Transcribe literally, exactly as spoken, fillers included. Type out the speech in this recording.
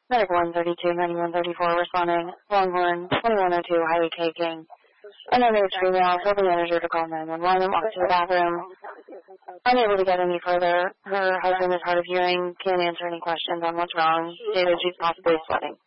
Medic one thirty-two, ninety-one thirty-four responding. Longhorn, twenty-one oh two, highway taking. Unknown age female, told the manager to call nine one one and walk to the bathroom. Unable to get any further. Her husband is hard of hearing, can't answer any questions on what's wrong. Stated she's possibly sweating.